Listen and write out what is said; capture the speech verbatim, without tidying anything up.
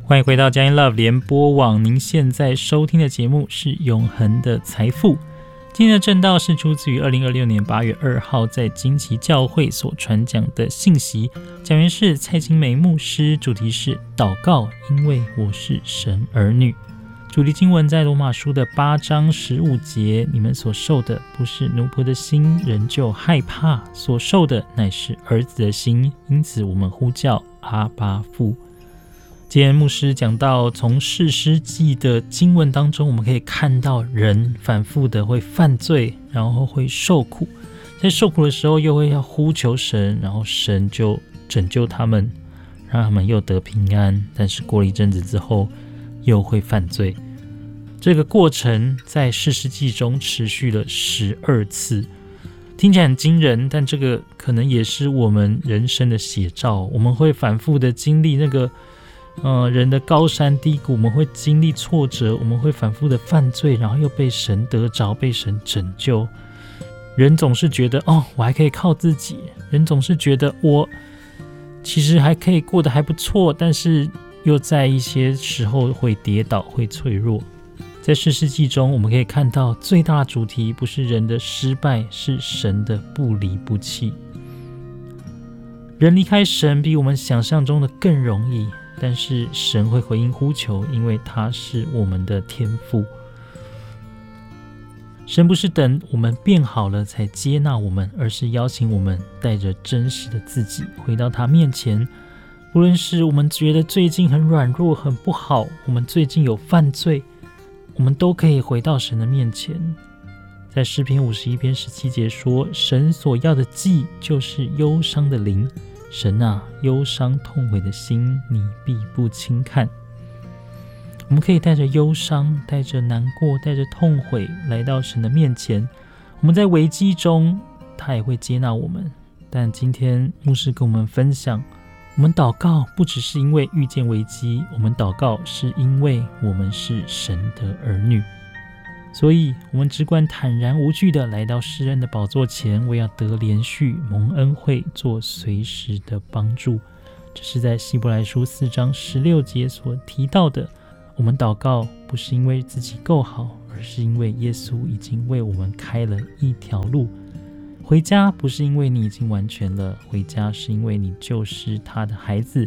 欢迎回到佳音 Love 联播网，您现在收听的节目是永恒的财富。今天的正道是出自于二零二六年八月二号在金旗教会所传讲的信息，讲员是蔡金梅牧师，主题是祷告，因为我是神儿女。主题经文在罗马书的八章十五节，你们所受的不是奴仆的心，仍旧害怕，所受的乃是儿子的心，因此我们呼叫阿爸父。今天牧师讲到，从士师记的经文当中，我们可以看到人反复的会犯罪，然后会受苦，在受苦的时候又会要呼求神，然后神就拯救他们，让他们又得平安。但是过了一阵子之后，又会犯罪。这个过程在士师记中持续了十二次，听起来很惊人，但这个可能也是我们人生的写照。我们会反复的经历那个呃，人的高山低谷，我们会经历挫折，我们会反复的犯罪，然后又被神得着，被神拯救。人总是觉得哦，我还可以靠自己，人总是觉得我其实还可以过得还不错，但是又在一些时候会跌倒，会脆弱。在士师记中，我们可以看到最大的主题不是人的失败，是神的不离不弃。人离开神比我们想象中的更容易，但是神会回应呼求，因为他是我们的天父。神不是等我们变好了才接纳我们，而是邀请我们带着真实的自己回到他面前。无论是我们觉得最近很软弱很不好，我们最近有犯罪，我们都可以回到神的面前。在诗篇五十一篇十七节说，神所要的祭就是忧伤的灵，神啊，忧伤痛悔的心你必不轻看。我们可以带着忧伤，带着难过，带着痛悔来到神的面前。我们在危机中他也会接纳我们。但今天牧师跟我们分享，我们祷告不只是因为遇见危机，我们祷告是因为我们是神的儿女。所以我们只管坦然无惧地来到施恩的宝座前，为要得连续蒙恩惠，做随时的帮助。这是在希伯来书四章十六节所提到的。我们祷告不是因为自己够好，而是因为耶稣已经为我们开了一条路。回家不是因为你已经完全了，回家是因为你就是他的孩子，